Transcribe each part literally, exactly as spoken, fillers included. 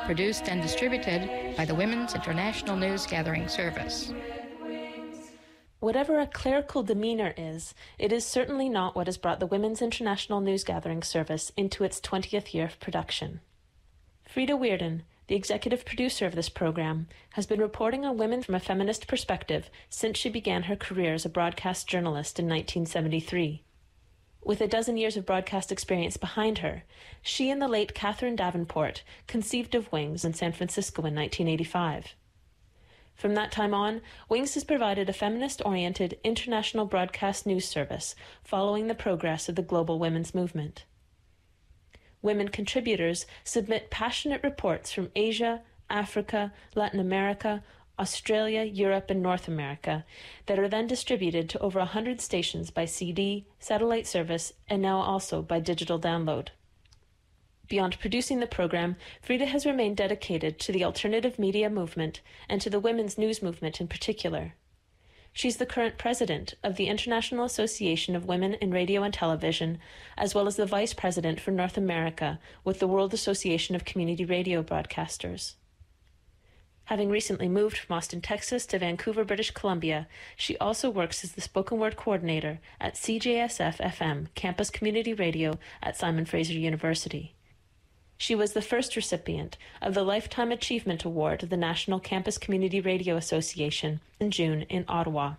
produced and distributed by the Women's International News Gathering Service. Whatever a clerical demeanor is, it is certainly not what has brought the Women's International News Gathering Service into its twentieth year of production. Frida Weirden, the executive producer of this program, has been reporting on women from a feminist perspective since she began her career as a broadcast journalist in nineteen seventy-three. With a dozen years of broadcast experience behind her, she and the late Catherine Davenport conceived of Wings in San Francisco in nineteen eighty-five. From that time on, Wings has provided a feminist-oriented international broadcast news service following the progress of the global women's movement. Women contributors submit passionate reports from Asia, Africa, Latin America, Australia, Europe, and North America that are then distributed to over one hundred stations by C D, satellite service, and now also by digital download. Beyond producing the program, Frida has remained dedicated to the alternative media movement and to the women's news movement in particular. She's the current president of the International Association of Women in Radio and Television, as well as the vice president for North America with the World Association of Community Radio Broadcasters. Having recently moved from Austin, Texas to Vancouver, British Columbia, she also works as the spoken word coordinator at C J S F F M, Campus Community Radio at Simon Fraser University. She was the first recipient of the Lifetime Achievement Award of the National Campus Community Radio Association in June in Ottawa.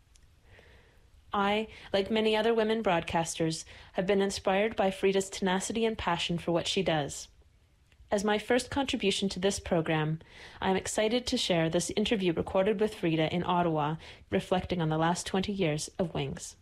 I, like many other women broadcasters, have been inspired by Frida's tenacity and passion for what she does. As my first contribution to this program, I am excited to share this interview recorded with Frida in Ottawa, reflecting on the last twenty years of Wings.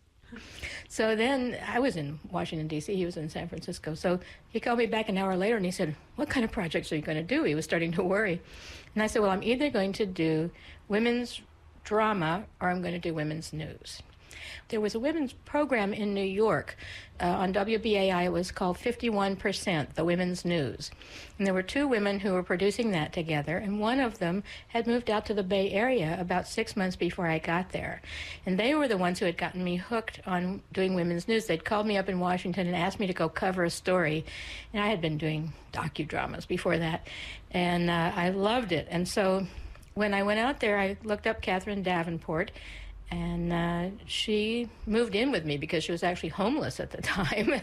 So then I was in Washington, D C He was in San Francisco. So he called me back an hour later and he said, "What kind of projects are you going to do?" He was starting to worry. And I said, well, I'm either going to do women's drama or I'm going to do women's news. There was a women's program in New York uh, on W B A I. It was called fifty-one percent, the Women's News. And there were two women who were producing that together, and one of them had moved out to the Bay Area about six months before I got there. And they were the ones who had gotten me hooked on doing women's news. They'd called me up in Washington and asked me to go cover a story. And I had been doing docudramas before that, and uh, I loved it. And so when I went out there, I looked up Catherine Davenport, and uh, she moved in with me because she was actually homeless at the time.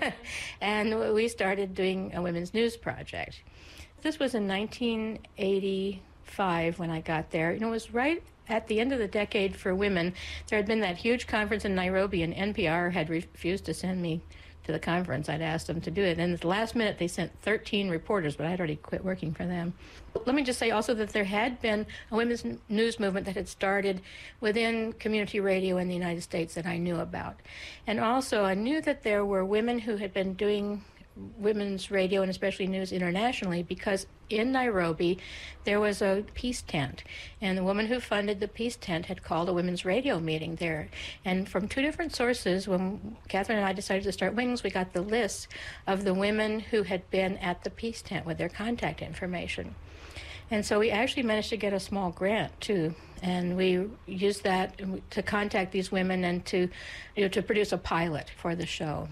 And we started doing a women's news project. This was in nineteen eighty-five when I got there. You know, it was right at the end of the decade for women. There had been that huge conference in Nairobi, and N P R had refused to send me to the conference. I'd asked them to do it. And at the last minute, they sent thirteen reporters, but I'd already quit working for them. Let me just say also that there had been a women's news movement that had started within community radio in the United States that I knew about. And also, I knew that there were women who had been doing women's radio and especially news internationally, because in Nairobi there was a peace tent, and the woman who funded the peace tent had called a women's radio meeting there. And from two different sources, when Catherine and I decided to start Wings, we got the list of the women who had been at the peace tent with their contact information. And so we actually managed to get a small grant too, and we used that to contact these women and to, you know, to produce a pilot for the show.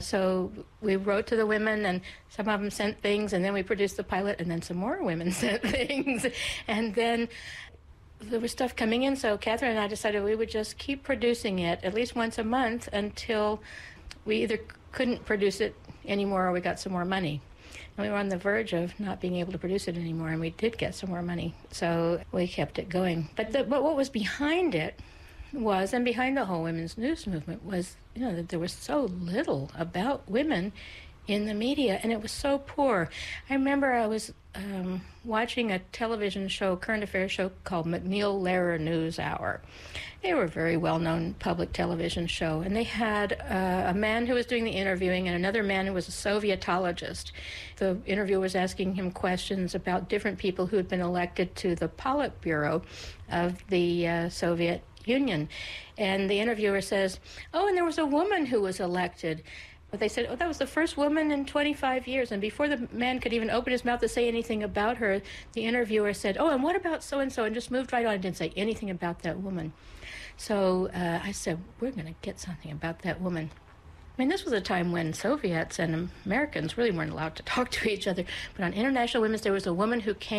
So we wrote to the women, and some of them sent things, and then we produced the pilot, and then some more women sent things. And then there was stuff coming in, so Catherine and I decided we would just keep producing it at least once a month until we either couldn't produce it anymore or we got some more money. And we were on the verge of not being able to produce it anymore, and we did get some more money, so we kept it going. But, the, but what was behind it was, and behind the whole women's news movement, was, you know, that there was so little about women in the media, and it was so poor. I remember I was um, watching a television show, current affairs show called McNeil Lehrer News Hour. They were a very well-known public television show, and they had uh, a man who was doing the interviewing and another man who was a Sovietologist. The interviewer was asking him questions about different people who had been elected to the Politburo of the uh, Soviet Union. And the interviewer says, "Oh, and there was a woman who was elected." But they said, "Oh, that was the first woman in twenty-five years. And before the man could even open his mouth to say anything about her, the interviewer said, "Oh, and what about so-and-so?" and just moved right on and didn't say anything about that woman. So uh, I said, we're going to get something about that woman. I mean, this was a time when Soviets and Americans really weren't allowed to talk to each other. But on International Women's Day, there was a woman who came